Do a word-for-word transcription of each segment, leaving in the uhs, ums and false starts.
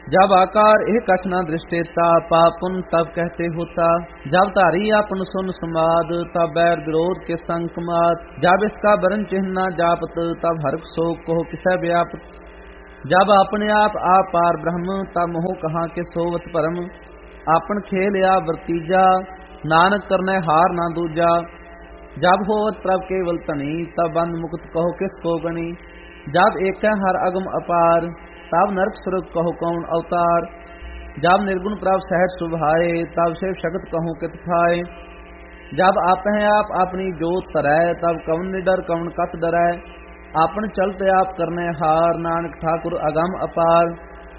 जब आकार एक कछ न दृष्टेता, पापुन तब कहते होता। जब धारी अपन सुन समाद, तब बैर विरोध के संकमात। जब इसका बरन चिन्ह न जापत, तब हर्ष शोक को किसै व्यापत। जब अपने आप आप पार ब्रह्म, तब मोह कहाँ के सोवत परम। आपन खेल या वर्तीजा, नानक करने हार ना दूजा। जब होवत प्रभ केवल तनी, तब बंद मुक्त कहो किसको गनी। जब एक हर अगम अपार, तब नरक सुरग कहो कौन अवतार। जब निर्गुण प्रभ सहज सुभाए, तब शिव शक्त कहूँ कित खाए। जब आप हैं आप अपनी जोत तरय, तब कवन निडर कवन कत डरै। आपन चलते आप करने हार, नानक ठाकुर अगम अपार।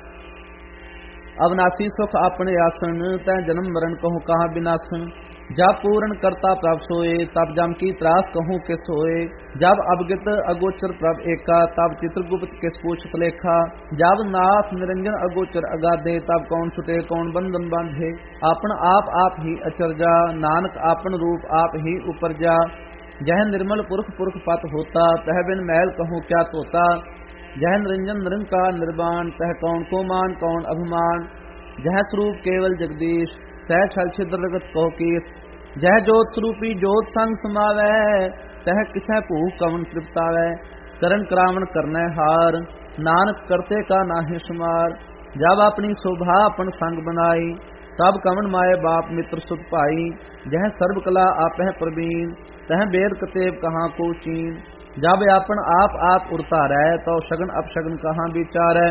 अविनाशी सुख अपने आसन, तै जन्म मरण कहूँ कहाँ विनाशन। जब पूर्ण करता प्रभ सोए, तब जम की त्रास कहूँ किस होए। जब अवगत अगोचर प्रभ एका, तब चित्रगुप्त किस पूछत लेखा। जब नाथ निरंजन अगोचर अगाधे, तब कौन छुटे कौन बंधन बांधे। आपन आप आप ही अचरजा, नानक आपन रूप आप ही उपरजा। जह निर्मल पुरख पुरख पत होता, तह बिन मैल कहूँ क्या तोता। जह निरंजन निरंकार निर्वाण, तह कौन को मान कौन अभिमान। जह स्वरूप केवल जगदीश, तह छल छिद्र रगत कहो कीस। जह जोत स्वरूपी जोत संग समावै, तह किसै भूख कवन तृप्तावै। करन करावन करनै हार, नानक करते का नाहि शुमार। जब अपनी शोभा अपन संग बनाई, तब कवन माए बाप मित्र सुत भाई। जह सर्व कला आपह प्रवीण, तह वेद कतेब कहाँ को चीन। जब अपन आप आप उरतारै, तो शगन अपशगन कहाँ विचारै।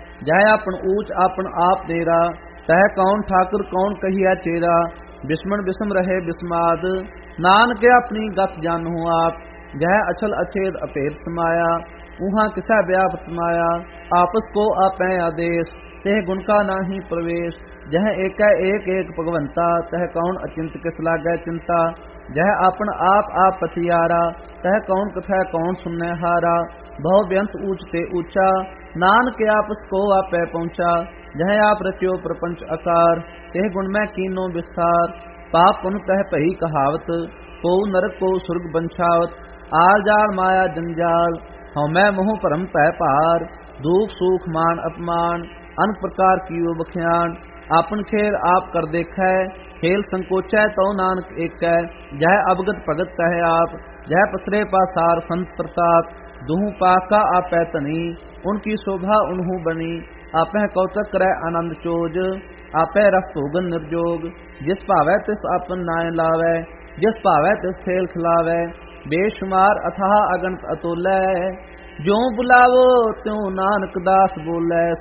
जह अपन ऊंच अपन आप तेरा, तह कौन ठाकुर कौन कहिया चेरा। बिस्मण बिस्म रहे बिस्माद, नानक अपनी गत जानहु आप। जह अचल अछेद अपेत समाया, उहाँ किसा व्यापत माया। आपस को आपै आदेश, तेह गुण का नाही प्रवेश। जह एक एक एक भगवंता, तह कौन अचिंत किस लागै चिंता। जह अपन आप आप पथियारा, तह कौन कथै कौन सुनने हारा। बहु व्यंत ऊंच ते ऊंचा, नानक आपस को आपै पहुंचा। जह आप रच्यो प्रपंच आकार, तेह गुण में कीनो विस्तार। पाप पुन तह पही कहावत, को नरक को सुर्ग बंछावत। आल जाल माया जंजाल, हमै मोह परम पै पार। दुख सुख मान अपमान, अन प्रकार कीयो बख्यान। आपन खेल आप कर देखै, खेल संकोचै तो नानक एकै। जह अवगत भगत कहे आप, जह पसरे पासार संत प्रताप। दुहु पाका आपै तनी, उनकी शोभा उन्हु बनी। आपह कौतक करे आनंद चोज, आपै रख भोगन निर्जोग। जिस भावै तिस आपन नाय लावै, जिस भावै तिस खेल खिलावै। बेशुमार अथाह अगणत अतुलै, ज्यों बुलावो त्यों नानक दास बोलै।